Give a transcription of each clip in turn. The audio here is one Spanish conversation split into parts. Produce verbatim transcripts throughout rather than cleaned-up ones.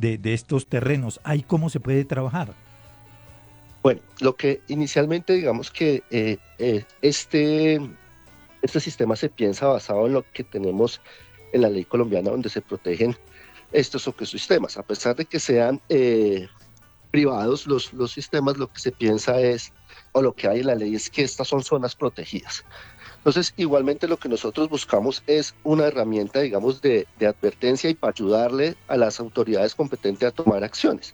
de, de estos terrenos? ¿Ahí cómo se puede trabajar? Bueno, lo que inicialmente digamos que eh, eh, este, este sistema se piensa basado en lo que tenemos en la ley colombiana, donde se protegen estos ecosistemas. A pesar de que sean eh, privados los, los sistemas, lo que se piensa es, o lo que hay en la ley es que estas son zonas protegidas. Entonces, igualmente lo que nosotros buscamos es una herramienta, digamos, de, de advertencia y para ayudarle a las autoridades competentes a tomar acciones.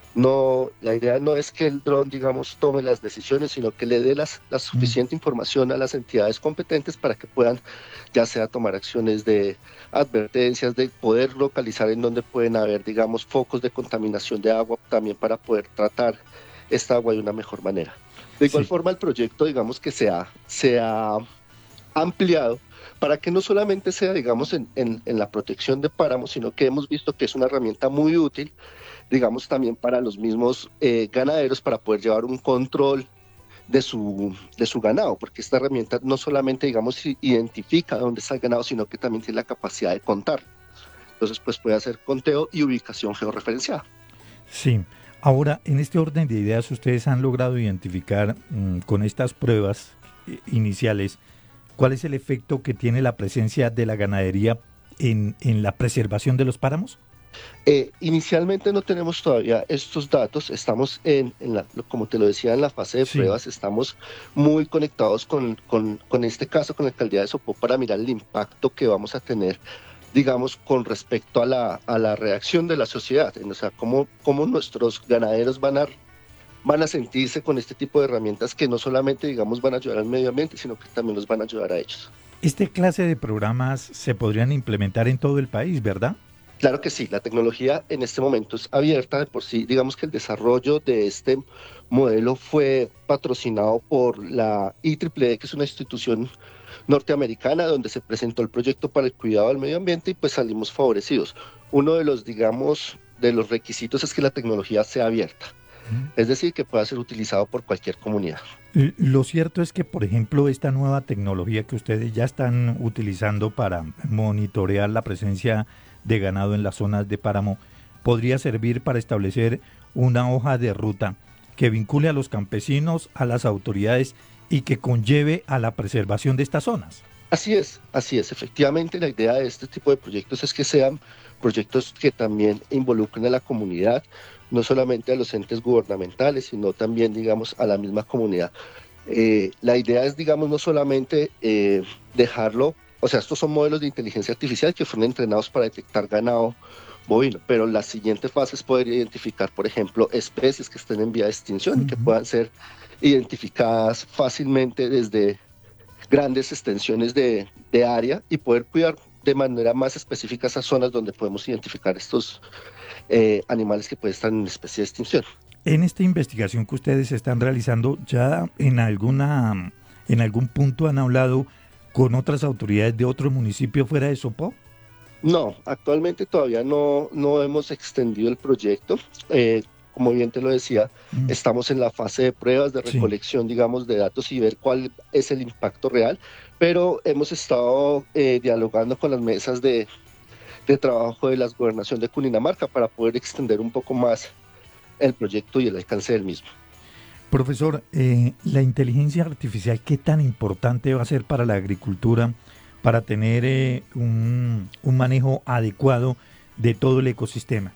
No, la idea no es que el dron, digamos, tome las decisiones, sino que le dé las, la Mm. suficiente información a las entidades competentes para que puedan, ya sea tomar acciones de advertencias, de poder localizar en donde pueden haber, digamos, focos de contaminación de agua, también para poder tratar esta agua de una mejor manera. De igual Sí. forma, el proyecto, digamos, que se ha, se ha ampliado para que no solamente sea, digamos, en, en, en la protección de páramos, sino que hemos visto que es una herramienta muy útil, digamos, también para los mismos eh, ganaderos para poder llevar un control de su, de su ganado, porque esta herramienta no solamente, digamos, identifica dónde está el ganado, sino que también tiene la capacidad de contar. Entonces, pues puede hacer conteo y ubicación georreferenciada. Sí. Ahora, en este orden de ideas, ustedes han logrado identificar mmm, con estas pruebas eh, iniciales cuál es el efecto que tiene la presencia de la ganadería en, en la preservación de los páramos. Eh, inicialmente no tenemos todavía estos datos, estamos en, en la, como te lo decía, en la fase de Sí. pruebas, estamos muy conectados con, con, con este caso, con la alcaldía de Sopó, para mirar el impacto que vamos a tener, digamos, con respecto a la, a la reacción de la sociedad, o sea, cómo, cómo nuestros ganaderos van a, van a sentirse con este tipo de herramientas que no solamente, digamos, van a ayudar al medio ambiente, sino que también los van a ayudar a ellos. Este clase de programas se podrían implementar en todo el país, ¿verdad? Claro que sí, la tecnología en este momento es abierta de por sí. Digamos que el desarrollo de este modelo fue patrocinado por la I triple E, que es una institución norteamericana, donde se presentó el proyecto para el cuidado del medio ambiente y pues salimos favorecidos. Uno de los, digamos, de los requisitos es que la tecnología sea abierta, es decir, que pueda ser utilizado por cualquier comunidad. Lo cierto es que, por ejemplo, esta nueva tecnología que ustedes ya están utilizando para monitorear la presencia de ganado en las zonas de páramo podría servir para establecer una hoja de ruta que vincule a los campesinos, a las autoridades y que conlleve a la preservación de estas zonas. Así es, así es. Efectivamente, la idea de este tipo de proyectos es que sean proyectos que también involucren a la comunidad, no solamente a los entes gubernamentales, sino también, digamos, a la misma comunidad. Eh, la idea es, digamos, no solamente eh, dejarlo, o sea, estos son modelos de inteligencia artificial que fueron entrenados para detectar ganado bovino, pero la siguiente fase es poder identificar, por ejemplo, especies que estén en vía de extinción y que Uh-huh. puedan ser identificadas fácilmente desde grandes extensiones de, de área y poder cuidar de manera más específica esas zonas donde podemos identificar estos eh, animales que pueden estar en especie de extinción. En esta investigación que ustedes están realizando, ¿ya en alguna, en algún punto han hablado con otras autoridades de otro municipio fuera de Sopó? No, actualmente todavía no, no hemos extendido el proyecto. Eh, como bien te lo decía, Mm, estamos en la fase de pruebas, de sí. recolección, digamos, de datos y ver cuál es el impacto real, pero hemos estado eh, dialogando con las mesas de, de trabajo de la gobernación de Cundinamarca para poder extender un poco más el proyecto y el alcance del mismo. Profesor, eh, la inteligencia artificial, ¿qué tan importante va a ser para la agricultura para tener eh, un, un manejo adecuado de todo el ecosistema?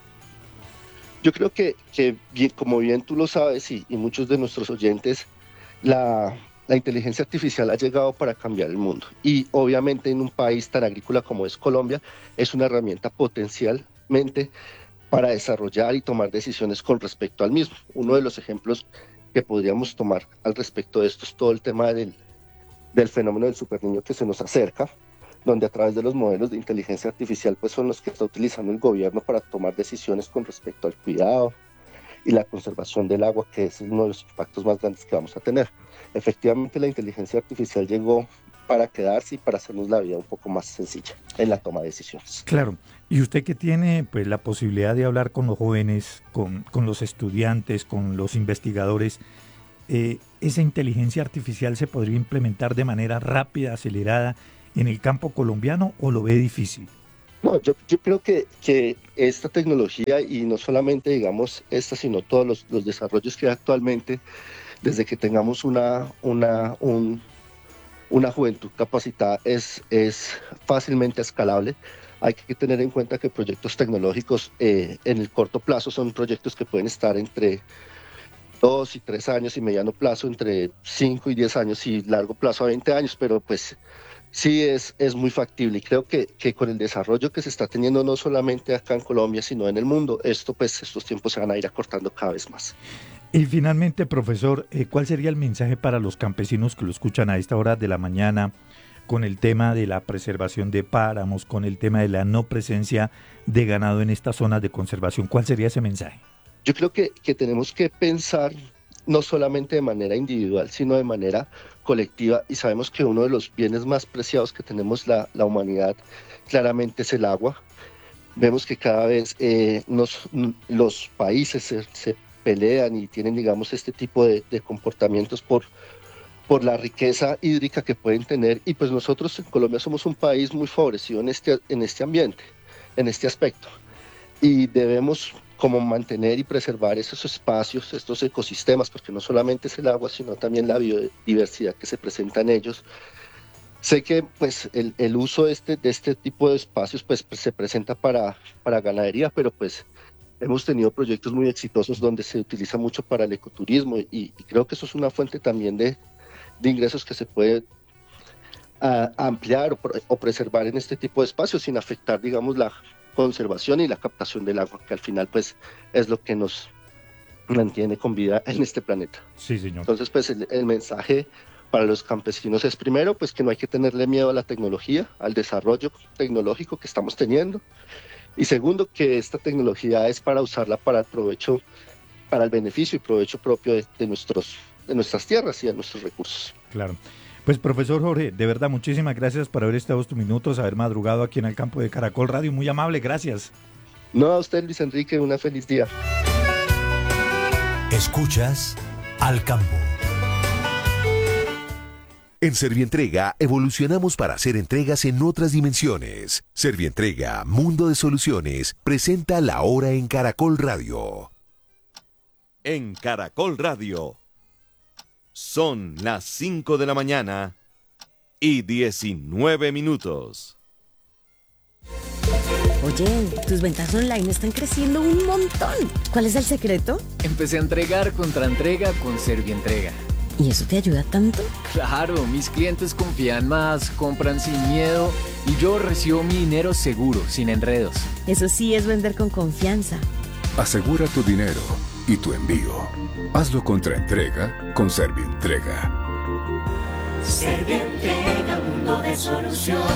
Yo creo que, que bien, como bien tú lo sabes y, y muchos de nuestros oyentes, la, la inteligencia artificial ha llegado para cambiar el mundo. Y obviamente en un país tan agrícola como es Colombia, es una herramienta potencialmente para desarrollar y tomar decisiones con respecto al mismo. Uno de los ejemplos que podríamos tomar al respecto de esto es todo el tema del, del fenómeno del superniño que se nos acerca, donde a través de los modelos de inteligencia artificial pues son los que está utilizando el gobierno para tomar decisiones con respecto al cuidado y la conservación del agua, que es uno de los impactos más grandes que vamos a tener. Efectivamente, la inteligencia artificial llegó para quedarse y para hacernos la vida un poco más sencilla en la toma de decisiones. Claro, y usted que tiene pues la posibilidad de hablar con los jóvenes, con, con los estudiantes, con los investigadores, eh, ¿esa inteligencia artificial se podría implementar de manera rápida, acelerada en el campo colombiano o lo ve difícil? No, yo, yo creo que, que esta tecnología, y no solamente, digamos, esta, sino todos los, los desarrollos que hay actualmente, desde que tengamos una, una, un, una juventud capacitada, es, es fácilmente escalable. Hay que tener en cuenta que proyectos tecnológicos eh, en el corto plazo son proyectos que pueden estar entre dos y tres años, y mediano plazo entre cinco y diez años, y largo plazo a veinte años, pero pues sí es, es muy factible, y creo que, que con el desarrollo que se está teniendo no solamente acá en Colombia, sino en el mundo, esto pues estos tiempos se van a ir acortando cada vez más. Y finalmente, profesor, eh, ¿cuál sería el mensaje para los campesinos que lo escuchan a esta hora de la mañana con el tema de la preservación de páramos, con el tema de la no presencia de ganado en estas zonas de conservación? ¿Cuál sería ese mensaje? Yo creo que, que tenemos que pensar no solamente de manera individual, sino de manera colectiva, y sabemos que uno de los bienes más preciados que tenemos la, la humanidad claramente es el agua. Vemos que cada vez eh, nos, los países se, se pelean y tienen, digamos, este tipo de, de comportamientos por, por la riqueza hídrica que pueden tener, y pues nosotros en Colombia somos un país muy favorecido en este, en este ambiente, en este aspecto, y debemos como mantener y preservar esos espacios, estos ecosistemas, porque no solamente es el agua, sino también la biodiversidad que se presenta en ellos. Sé que pues el, el uso de este, de este tipo de espacios pues se presenta para, para ganadería, pero pues hemos tenido proyectos muy exitosos donde se utiliza mucho para el ecoturismo, y, y creo que eso es una fuente también de, de ingresos que se puede a, ampliar o, o preservar en este tipo de espacios sin afectar, digamos, la conservación y la captación del agua, que al final pues es lo que nos mantiene con vida en este planeta. Sí, señor. Entonces pues el, el mensaje para los campesinos es, primero, pues que no hay que tenerle miedo a la tecnología, al desarrollo tecnológico que estamos teniendo, y segundo, que esta tecnología es para usarla para el provecho, para el beneficio y provecho propio de, de, nuestros, de nuestras tierras y de nuestros recursos. Claro. Pues profesor Jorge, de verdad muchísimas gracias por haber estado estos minutos, haber madrugado aquí en el campo de Caracol Radio, muy amable, gracias. No, a usted, Luis Enrique, una feliz día. Escuchas Al Campo. En Servientrega evolucionamos para hacer entregas en otras dimensiones. Servientrega, Mundo de Soluciones, presenta La Hora en Caracol Radio. En Caracol Radio. Son las cinco de la mañana y diecinueve minutos. Oye, tus ventas online están creciendo un montón. ¿Cuál es el secreto? Empecé a entregar contra entrega con Servientrega. ¿Y eso te ayuda tanto? Claro, mis clientes confían más, compran sin miedo y yo recibo mi dinero seguro, sin enredos. Eso sí es vender con confianza. Asegura tu dinero y tu envío. Hazlo contra entrega con Servientrega. Servientrega, mundo de soluciones.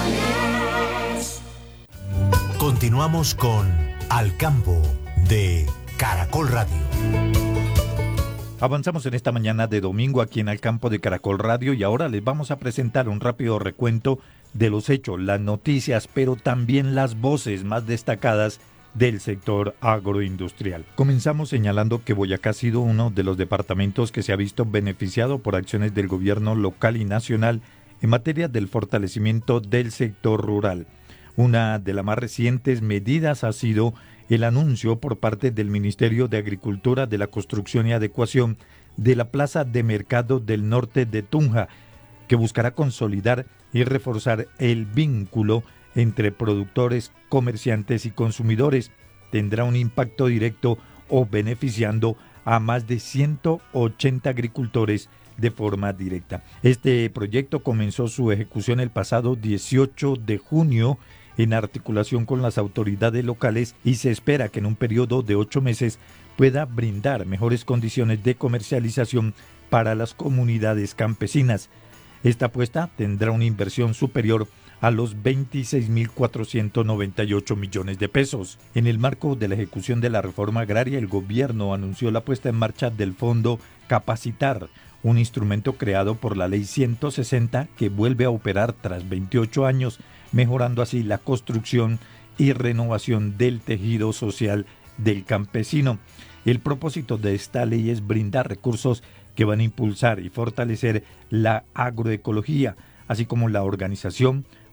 Continuamos con Al Campo de Caracol Radio. Avanzamos en esta mañana de domingo aquí en Al Campo de Caracol Radio, y ahora les vamos a presentar un rápido recuento de los hechos, las noticias, pero también las voces más destacadas del sector agroindustrial. Comenzamos señalando que Boyacá ha sido uno de los departamentos que se ha visto beneficiado por acciones del gobierno local y nacional en materia del fortalecimiento del sector rural. Una de las más recientes medidas ha sido el anuncio por parte del Ministerio de Agricultura de la construcción y adecuación de la Plaza de Mercado del Norte de Tunja, que buscará consolidar y reforzar el vínculo entre productores, comerciantes y consumidores. Tendrá un impacto directo o beneficiando a más de ciento ochenta agricultores de forma directa. Este proyecto comenzó su ejecución el pasado dieciocho de junio en articulación con las autoridades locales, y se espera que en un periodo de ocho meses pueda brindar mejores condiciones de comercialización para las comunidades campesinas. Esta apuesta tendrá una inversión superior a los veintiséis mil cuatrocientos noventa y ocho millones de pesos. En el marco de la ejecución de la reforma agraria, el gobierno anunció la puesta en marcha del Fondo Capacitar, un instrumento creado por la Ley ciento sesenta que vuelve a operar tras veintiocho años, mejorando así la construcción y renovación del tejido social del campesino. El propósito de esta ley es brindar recursos que van a impulsar y fortalecer la agroecología, así como la organización,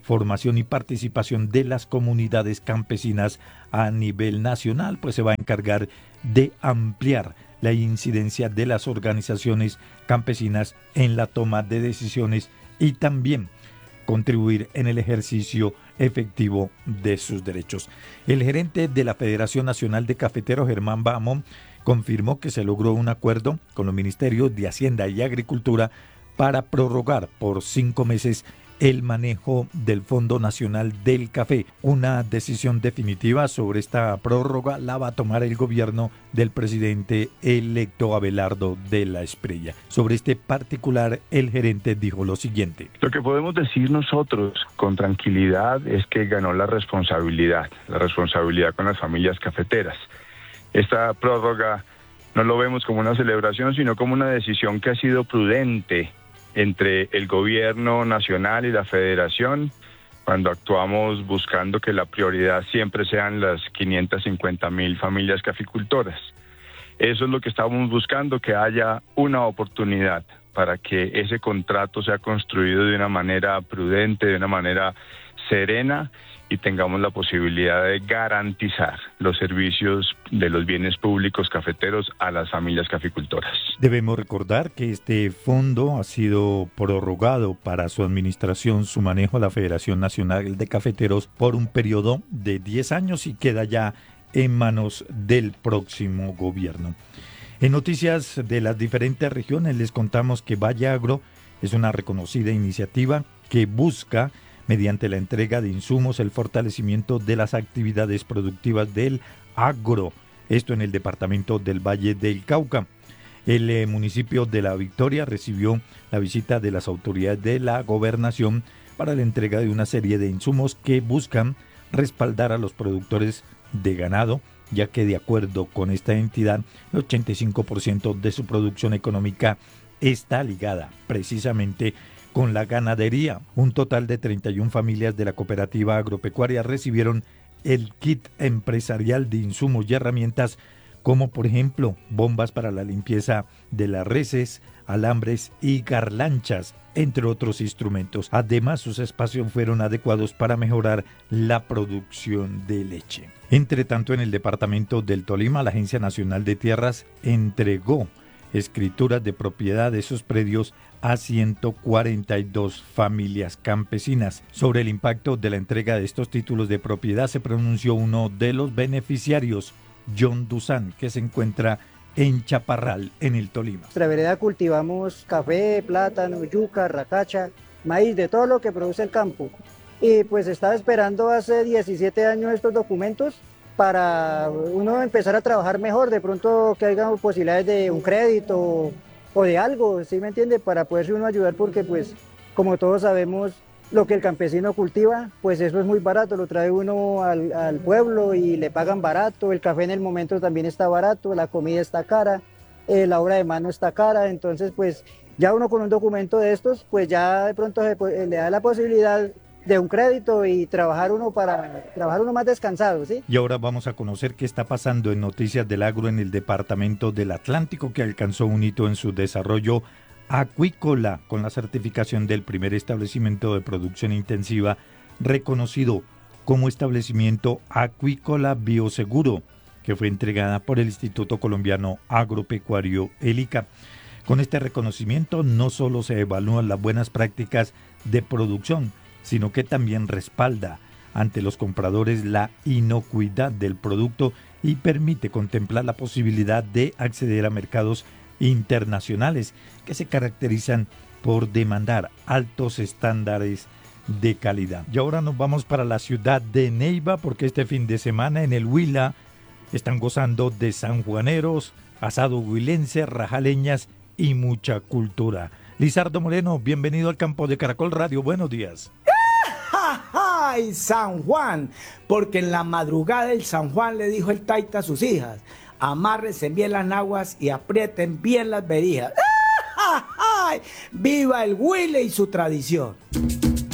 formación y participación de las comunidades campesinas a nivel nacional, pues se va a encargar de ampliar la incidencia de las organizaciones campesinas en la toma de decisiones y también contribuir en el ejercicio efectivo de sus derechos. El gerente de la Federación Nacional de Cafeteros, Germán Bamón, confirmó que se logró un acuerdo con los ministerios de Hacienda y Agricultura para prorrogar por cinco meses el manejo del Fondo Nacional del Café. Una decisión definitiva sobre esta prórroga la va a tomar el gobierno del presidente electo Abelardo de la Espriella. Sobre este particular, el gerente dijo lo siguiente. Lo que podemos decir nosotros con tranquilidad es que ganó la responsabilidad, la responsabilidad con las familias cafeteras. Esta prórroga no lo vemos como una celebración, sino como una decisión que ha sido prudente entre el gobierno nacional y la federación, cuando actuamos buscando que la prioridad siempre sean las quinientas cincuenta mil familias caficultoras. Eso es lo que estamos buscando, que haya una oportunidad para que ese contrato sea construido de una manera prudente, de una manera serena, y tengamos la posibilidad de garantizar los servicios de los bienes públicos cafeteros a las familias caficultoras. Debemos recordar que este fondo ha sido prorrogado para su administración, su manejo a la Federación Nacional de Cafeteros por un periodo de diez años y queda ya en manos del próximo gobierno. En noticias de las diferentes regiones les contamos que Valle Agro es una reconocida iniciativa que busca, mediante la entrega de insumos, el fortalecimiento de las actividades productivas del agro, esto en el departamento del Valle del Cauca. El eh, municipio de La Victoria recibió la visita de las autoridades de la gobernación para la entrega de una serie de insumos que buscan respaldar a los productores de ganado, ya que de acuerdo con esta entidad, el ochenta y cinco por ciento de su producción económica está ligada precisamente con la ganadería. Un total de treinta y una familias de la cooperativa agropecuaria recibieron el kit empresarial de insumos y herramientas, como por ejemplo bombas para la limpieza de las reses, alambres y garlanchas, entre otros instrumentos. Además, sus espacios fueron adecuados para mejorar la producción de leche. Entre tanto, en el departamento del Tolima, la Agencia Nacional de Tierras entregó escrituras de propiedad de esos predios a ciento cuarenta y dos familias campesinas. Sobre el impacto de la entrega de estos títulos de propiedad se pronunció uno de los beneficiarios, John Duzán, que se encuentra en Chaparral, en el Tolima. En nuestra vereda cultivamos café, plátano, yuca, racacha, maíz, de todo lo que produce el campo. Y pues estaba esperando hace diecisiete años estos documentos para uno empezar a trabajar mejor, de pronto que haya posibilidades de un crédito o de algo, ¿sí me entiende? Para poderse uno ayudar, porque pues como todos sabemos, lo que el campesino cultiva, pues eso es muy barato, lo trae uno al, al pueblo y le pagan barato, el café en el momento también está barato, la comida está cara, eh, la obra de mano está cara, entonces pues ya uno con un documento de estos, pues ya de pronto se, le da la posibilidad de un crédito y trabajar uno para trabajar uno más descansado, ¿sí? Y ahora vamos a conocer qué está pasando en Noticias del Agro en el departamento del Atlántico, que alcanzó un hito en su desarrollo acuícola con la certificación del primer establecimiento de producción intensiva reconocido como establecimiento acuícola bioseguro, que fue entregada por el Instituto Colombiano Agropecuario, el I C A. Con este reconocimiento no solo se evalúan las buenas prácticas de producción, sino que también respalda ante los compradores la inocuidad del producto y permite contemplar la posibilidad de acceder a mercados internacionales que se caracterizan por demandar altos estándares de calidad. Y ahora nos vamos para la ciudad de Neiva, porque este fin de semana en el Huila están gozando de sanjuaneros, asado huilense, rajaleñas y mucha cultura. Lizardo Moreno, bienvenido al campo de Caracol Radio, buenos días. ¡Ay, San Juan! Porque en la madrugada el San Juan le dijo el taita a sus hijas: amárrense bien las naguas y aprieten bien las verijas. ¡Ay! ¡Viva el Huile y su tradición!